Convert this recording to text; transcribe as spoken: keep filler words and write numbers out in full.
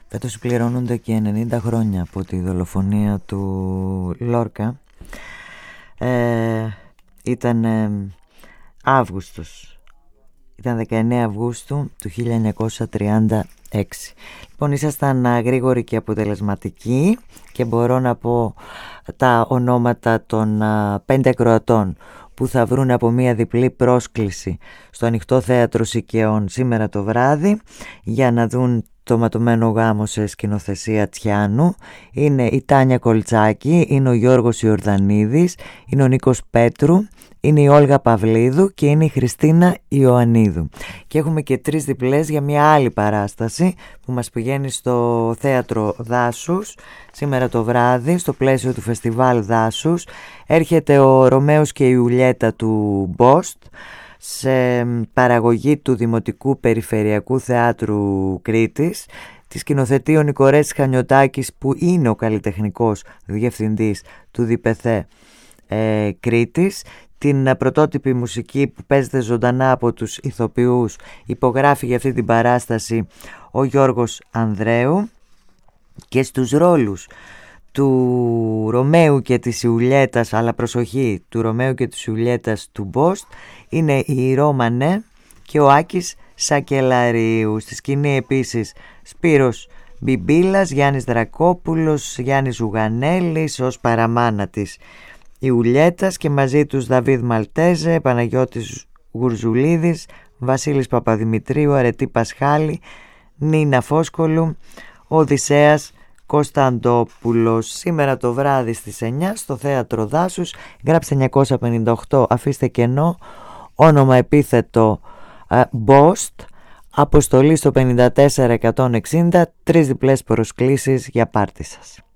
Φέτος συμπληρώνονται και ενενήντα χρόνια από τη δολοφονία του Λόρκα. ε, Ήταν ε, Αύγουστος, ήταν δεκαεννέα Αυγούστου του χίλια εννιακόσια τριάντα έξι. Λοιπόν, ήσασταν γρήγοροι και αποτελεσματικοί και μπορώ να πω τα ονόματα των α, πέντε ακροατών που θα βρουν από μία διπλή πρόσκληση στο Ανοιχτό Θέατρο Σικαιών σήμερα το βράδυ για να δουν το ματωμένο γάμο σε σκηνοθεσία Τσιάνου. Είναι η Τάνια Κολτσάκη, είναι ο Γιώργος Ιορδανίδης, είναι ο Νίκος Πέτρου, είναι η Όλγα Παυλίδου και είναι η Χριστίνα Ιωαννίδου. Και έχουμε και τρεις διπλές για μια άλλη παράσταση που μας πηγαίνει στο Θέατρο Δάσους σήμερα το βράδυ, στο πλαίσιο του Φεστιβάλ Δάσους. Έρχεται ο Ρωμαίος και η Ιουλιέτα του Μπόστ σε παραγωγή του Δημοτικού Περιφερειακού Θεάτρου Κρήτης. Τη σκηνοθετεί ο Νικορέτης Χανιωτάκης, που είναι ο καλλιτεχνικός διευθυντής του ΔΙΠΕΘΕ ε, Κρήτης. Την πρωτότυπη μουσική που παίζεται ζωντανά από τους ηθοποιούς υπογράφει για αυτή την παράσταση ο Γιώργος Ανδρέου, και στους ρόλους του Ρωμαίου και της Ιουλιέτας, αλλά προσοχή, του Ρωμαίου και της Ιουλιέτας του Μπόστ, είναι η Ρώμανε και ο Άκης Σακελαρίου. Στη σκηνή επίσης Σπύρος Μπιμπίλας, Γιάννης Δρακόπουλος, Γιάννης Ζουγανέλης ως παραμάνα της Ιουλιέτας, και μαζί τους Δαβίδ Μαλτέζε, Παναγιώτης Γουρζουλίδης, Βασίλης Παπαδημητρίου, Αρετή Πασχάλη, Νίνα Φόσκολου, Οδυσσέας Κωνσταντόπουλος. Σήμερα το βράδυ στις εννιά στο Θέατρο Δάσους. Γράψτε εννιακόσια πενήντα οκτώ, αφήστε κενό, όνομα επίθετο Μπόστ, αποστολή στο πενήντα τέσσερα εκατόν εξήντα, τρεις διπλές προσκλήσεις για πάρτι σας.